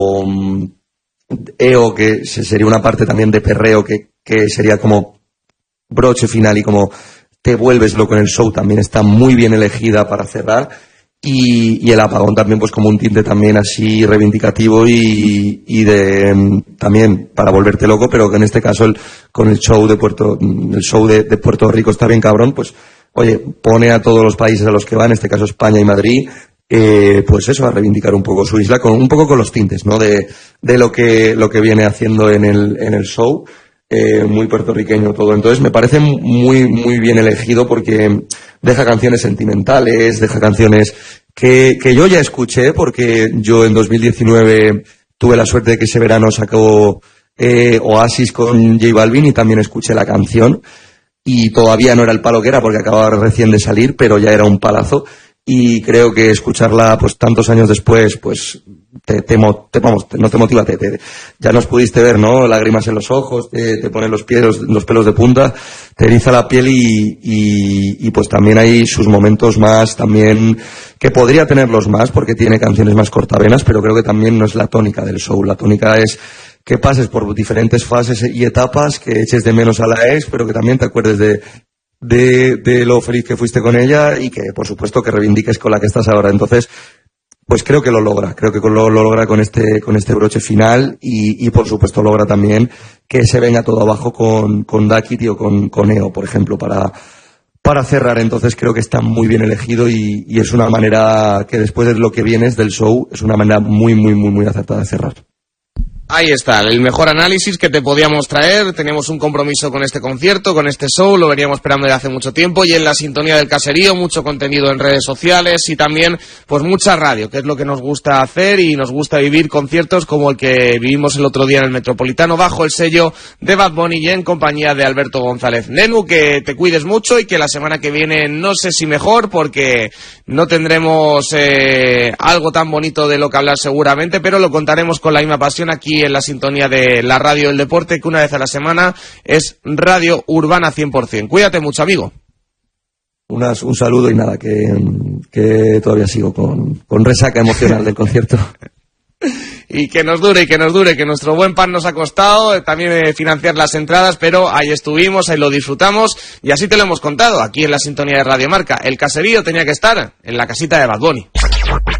EO, que sería una parte también de perreo, que sería como broche final y como te vuelves loco en el show, también está muy bien elegida para cerrar. Y el apagón también, pues como un tinte también así reivindicativo y de también para volverte loco, pero que en este caso con el show de Puerto Rico está bien cabrón, pues oye, pone a todos los países a los que va, en este caso España y Madrid, pues eso, a reivindicar un poco su isla, un poco con los tintes, ¿no? De lo que viene haciendo en el show. Muy puertorriqueño todo. Entonces me parece muy, muy bien elegido porque deja canciones sentimentales, deja canciones que yo ya escuché, porque yo en 2019 tuve la suerte de que ese verano sacó Oasis con J Balvin y también escuché la canción y todavía no era el palo que era porque acababa recién de salir, pero ya era un palazo. Y creo que escucharla pues tantos años después pues no te motiva, ya nos pudiste ver, ¿no? Lágrimas en los ojos, te ponen los pelos de punta, te eriza la piel y pues también hay sus momentos más también, que podría tenerlos más porque tiene canciones más cortavenas, pero creo que también no es la tónica del show. La tónica es que pases por diferentes fases y etapas, que eches de menos a la ex, pero que también te acuerdes de lo feliz que fuiste con ella y que por supuesto que reivindiques con la que estás ahora. Entonces pues creo que lo logra con este broche final y por supuesto logra también que se venga todo abajo con Duck It o con EO, por ejemplo, para cerrar. Entonces creo que está muy bien elegido y es una manera que después de lo que vienes del show es una manera muy, muy, muy, muy acertada de cerrar. Ahí está, el mejor análisis que te podíamos traer. Teníamos un compromiso con este concierto, con este show, lo veníamos esperando desde hace mucho tiempo, y en la sintonía del caserío, mucho contenido en redes sociales y también pues mucha radio, que es lo que nos gusta hacer y nos gusta vivir conciertos como el que vivimos el otro día en el Metropolitano, bajo el sello de Bad Bunny y en compañía de Alberto González. Nenu, que te cuides mucho y que la semana que viene no sé si mejor, porque no tendremos algo tan bonito de lo que hablar seguramente, pero lo contaremos con la misma pasión aquí en la sintonía de la radio del deporte, que una vez a la semana es Radio Urbana 100%. Cuídate mucho, amigo. Un saludo y nada, que todavía sigo con resaca emocional del concierto. Y que nos dure, que nuestro buen pan nos ha costado también financiar las entradas, pero ahí estuvimos, ahí lo disfrutamos y así te lo hemos contado aquí en la sintonía de Radio Marca. El caserío tenía que estar en la casita de Bad Bunny.